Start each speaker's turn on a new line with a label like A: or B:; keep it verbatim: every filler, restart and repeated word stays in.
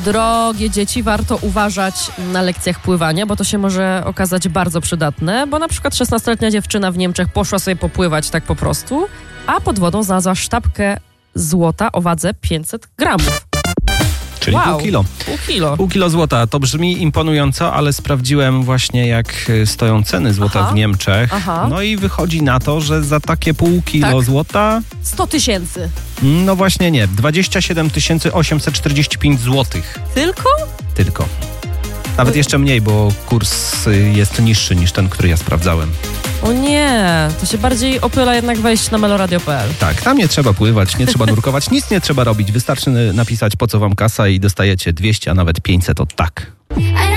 A: Drogie dzieci, warto uważać na lekcjach pływania, bo to się może okazać bardzo przydatne, bo na przykład szesnastoletnia dziewczyna w Niemczech poszła sobie popływać tak po prostu, a pod wodą znalazła sztabkę złota o wadze pięćset gramów.
B: Czyli
A: Wow,
B: pół kilo.
A: Pół kilo.
B: Pół kilo złota. To brzmi imponująco, ale sprawdziłem właśnie, jak stoją ceny złota
A: Aha.
B: w Niemczech.
A: Aha.
B: No i wychodzi na to, że za takie pół kilo
A: Tak.
B: złota...
A: sto tysięcy.
B: No właśnie nie. dwadzieścia siedem tysięcy osiemset czterdzieści pięć złotych.
A: Tylko?
B: Tylko. Nawet jeszcze mniej, bo kurs y, jest niższy niż ten, który ja sprawdzałem.
A: O nie, to się bardziej opyla jednak wejść na meloradio kropka pe el.
B: Tak, tam nie trzeba pływać, nie trzeba nurkować, nic nie trzeba robić. Wystarczy napisać, po co wam kasa i dostajecie dwieście, a nawet pięćset od tak.